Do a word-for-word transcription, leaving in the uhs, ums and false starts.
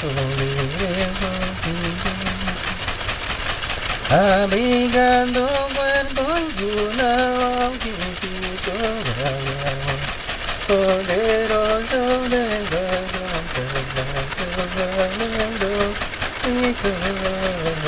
Abrigando cuerpo en una oquisito poderoso de guerra,